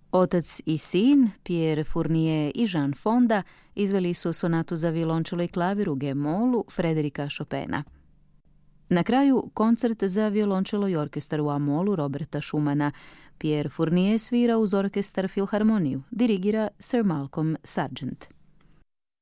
Otac i sin, Pierre Fournier i Jean Fonda, izveli su sonatu za violončelo i klavir u G-molu Frederika Chopina. Na kraju koncert za violončelo i orkestar u A-molu Roberta Schumana. Pierre Fournier svira uz orkestar Filharmoniju, dirigira Sir Malcolm Sargent.